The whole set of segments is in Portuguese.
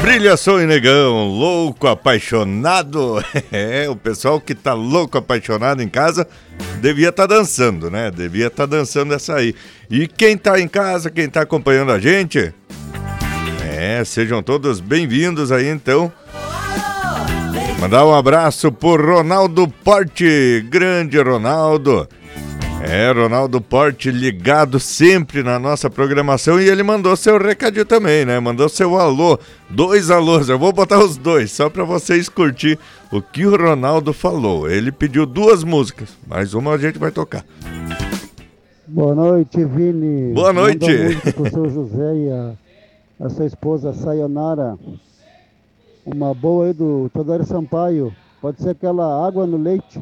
Brilha Som e Negão, louco, apaixonado. É, o pessoal que tá louco, apaixonado em casa devia estar dançando, né? Devia estar dançando essa aí. E quem tá em casa, quem tá acompanhando a gente, sejam todos bem-vindos aí então. Mandar um abraço pro Ronaldo Porte, grande Ronaldo. Ronaldo Porte ligado sempre na nossa programação e ele mandou seu recadinho também, né? Mandou seu alô, 2 alôs, eu vou botar os 2 só para vocês curtir o que o Ronaldo falou. Ele pediu 2 músicas, mais uma a gente vai tocar. Boa noite, Vini. Boa noite. Manda uma música pro seu José e a sua esposa Sayonara. Uma boa aí do Teodoro Sampaio. Pode ser aquela Água no Leite.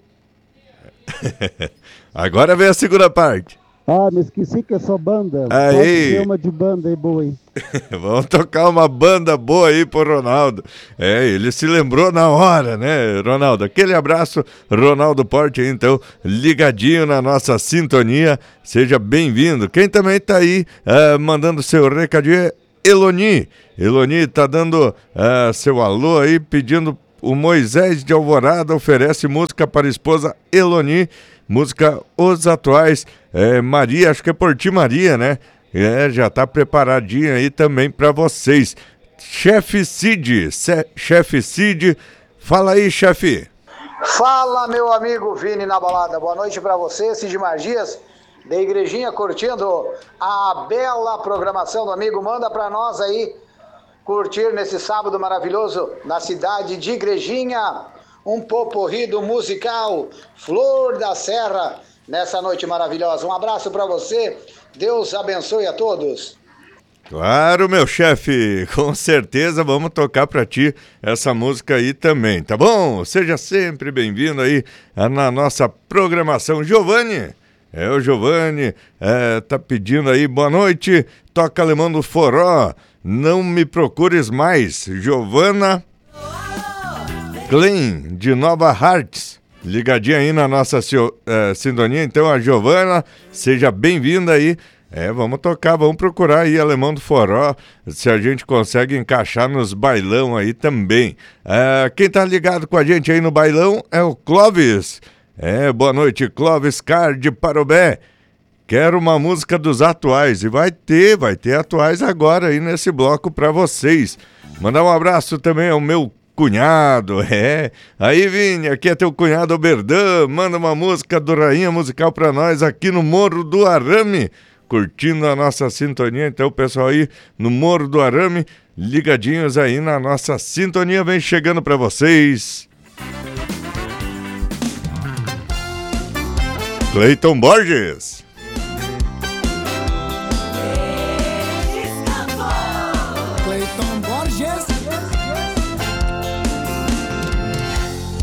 Agora vem a segunda parte. Ah, me esqueci que é só banda. Aí. Pode ser uma de banda aí boa aí. Vamos tocar uma banda boa aí pro Ronaldo. Ele se lembrou na hora, né, Ronaldo? Aquele abraço, Ronaldo Porte, então, ligadinho na nossa sintonia. Seja bem-vindo. Quem também tá aí mandando seu recadinho é Eloni. Eloni tá dando seu alô aí, pedindo. O Moisés de Alvorada oferece música para a esposa Eloni, música Os Atuais. Maria, acho que é por ti, Maria, né? Já tá preparadinha aí também para vocês. Chefe Cid, Chefe Cid, fala aí, chefe. Fala, meu amigo Vini na balada. Boa noite para você, Cid Magias, da Igrejinha, curtindo a bela programação do amigo. Manda para nós aí curtir nesse sábado maravilhoso na cidade de Igrejinha, um poporrido musical, Flor da Serra, nessa noite maravilhosa. Um abraço para você, Deus abençoe a todos. Claro, meu chefe, com certeza vamos tocar para ti essa música aí também, tá bom? Seja sempre bem-vindo aí na nossa programação. Giovanni, o Giovanni tá pedindo aí, boa noite, toca Alemão do Forró. Não me procures mais, Giovana Klein, de Nova Hartz, ligadinha aí na nossa sintonia. Então a Giovana, seja bem-vinda aí. Vamos tocar, vamos procurar aí Alemão do Forró, se a gente consegue encaixar nos bailão aí também. Quem tá ligado com a gente aí no bailão é o Clóvis. Boa noite, Clóvis Card Parobé. Quero uma música dos Atuais e vai ter Atuais agora aí nesse bloco pra vocês. Mandar um abraço também ao meu cunhado, Aí, Vini, aqui é teu cunhado Oberdan, manda uma música do Rainha Musical pra nós aqui no Morro do Arame, curtindo a nossa sintonia. Então, pessoal aí no Morro do Arame, ligadinhos aí na nossa sintonia, vem chegando pra vocês. Cleiton Borges.